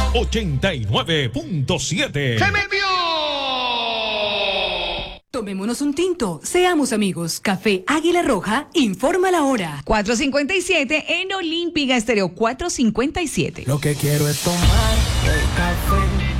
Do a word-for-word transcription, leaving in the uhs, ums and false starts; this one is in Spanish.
ochenta y nueve punto siete. ¡Se me envió! Tomémonos un tinto, seamos amigos. Café Águila Roja, informa la hora. cuatro cincuenta y siete en Olímpica Estéreo, cuatro cincuenta y siete. Lo que quiero es tomar el café